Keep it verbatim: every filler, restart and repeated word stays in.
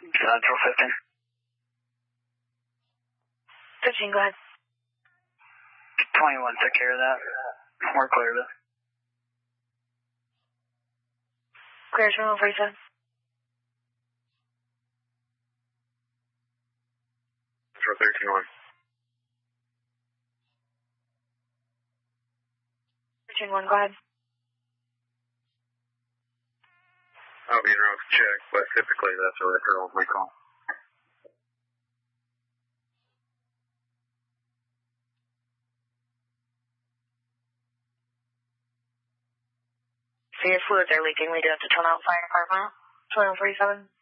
Central fifteen. fifteen, go ahead. twenty-one took care of that. We're clear of it. Clear, terminal forty-seven. Central thirteen one. thirteen one, go ahead. I'll be in route to check, but typically that's a referral we call. So your fluids are leaking. We do have to tone out fire department. twenty-one forty-seven.